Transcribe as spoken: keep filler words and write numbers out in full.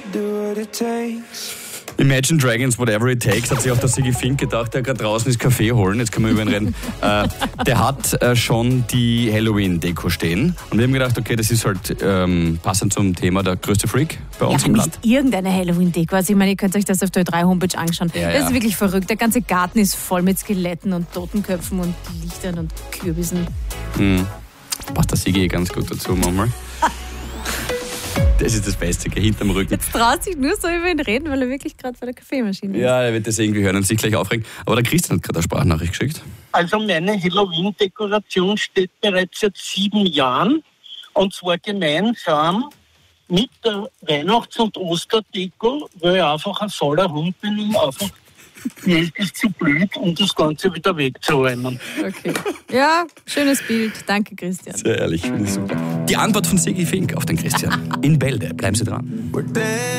Imagine Dragons, Whatever It Takes, hat sich auch der Sigi Fink gedacht, der gerade draußen ist Kaffee holen, jetzt können wir über ihn reden. äh, der hat äh, schon die Halloween-Deko stehen und wir haben gedacht, okay, das ist halt ähm, passend zum Thema der größte Freak bei uns ja, im nicht Land. Irgendeine Halloween-Deko. Also ich meine, ihr könnt euch das auf der Ö drei Homepage anschauen. Ja, das ja. ist wirklich verrückt. Der ganze Garten ist voll mit Skeletten und Totenköpfen und Lichtern und Kürbissen. Mhm. Passt der Sigi ganz gut dazu manchmal. Das ist das Beste, geh hinterm Rücken. Jetzt traut sich nur so über ihn reden, weil er wirklich gerade vor der Kaffeemaschine ist. Ja, er wird das irgendwie hören und sich gleich aufregen. Aber der Christian hat gerade eine Sprachnachricht geschickt. Also meine Halloween-Dekoration steht bereits seit sieben Jahren. Und zwar gemeinsam mit der Weihnachts- und Osterdeko, weil ich einfach ein voller Hund bin und einfach mir ist es zu blöd, um das Ganze wieder wegzuräumen. Okay. Ja, schönes Bild. Danke, Christian. Sehr ehrlich, finde ich super. Die Antwort von Sigi Fink auf den Christian. In Bälde. Bleiben Sie dran.